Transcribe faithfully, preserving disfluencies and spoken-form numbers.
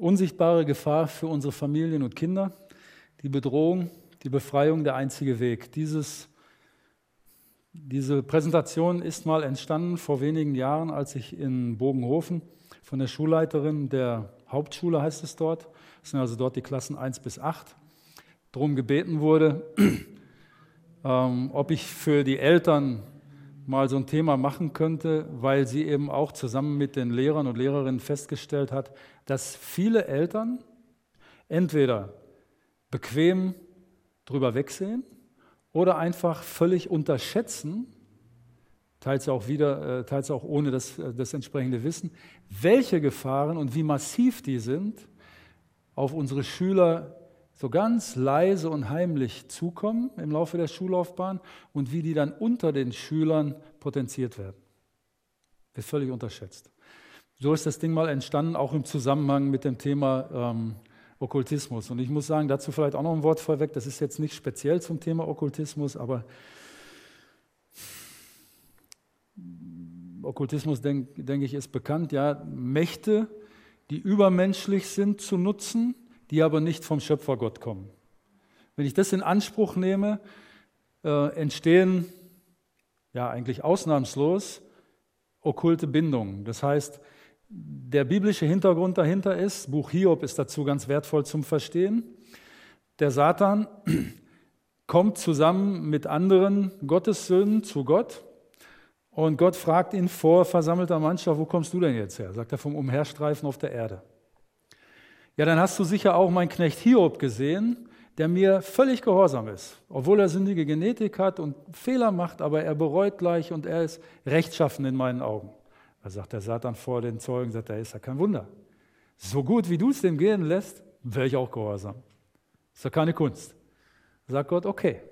unsichtbare Gefahr für unsere Familien und Kinder, die Bedrohung, die Befreiung, der einzige Weg. Dieses, diese Präsentation ist mal entstanden vor wenigen Jahren, als ich in Bogenhofen von der Schulleiterin der Hauptschule, heißt es dort, das sind also dort die Klassen eins bis acht, darum gebeten wurde, ähm, ob ich für die Eltern mal so ein Thema machen könnte, weil sie eben auch zusammen mit den Lehrern und Lehrerinnen festgestellt hat, dass viele Eltern entweder bequem drüber wegsehen oder einfach völlig unterschätzen, teils auch wieder, äh, teils auch ohne das, das entsprechende Wissen, welche Gefahren und wie massiv die sind, auf unsere Schüler so ganz leise und heimlich zukommen im Laufe der Schullaufbahn und wie die dann unter den Schülern potenziert werden. Wird völlig unterschätzt. So ist das Ding mal entstanden, auch im Zusammenhang mit dem Thema ähm, Okkultismus. Und ich muss sagen, dazu vielleicht auch noch ein Wort vorweg, das ist jetzt nicht speziell zum Thema Okkultismus, aber Okkultismus, denke denk ich, ist bekannt, ja, Mächte, die übermenschlich sind, zu nutzen, die aber nicht vom Schöpfergott kommen. Wenn ich das in Anspruch nehme, äh, entstehen ja eigentlich ausnahmslos okkulte Bindungen. Das heißt, der biblische Hintergrund dahinter ist, Buch Hiob ist dazu ganz wertvoll zum Verstehen, der Satan kommt zusammen mit anderen Gottessöhnen zu Gott und Gott fragt ihn vor versammelter Mannschaft, wo kommst du denn jetzt her? Sagt er, vom Umherstreifen auf der Erde. Ja, dann hast du sicher auch meinen Knecht Hiob gesehen, der mir völlig gehorsam ist, obwohl er sündige Genetik hat und Fehler macht, aber er bereut gleich und er ist rechtschaffen in meinen Augen. Da sagt der Satan vor den Zeugen, sagt er, ist ja kein Wunder. So gut, wie du es dem gehen lässt, wäre ich auch gehorsam. Ist ja keine Kunst. Sagt Gott, okay,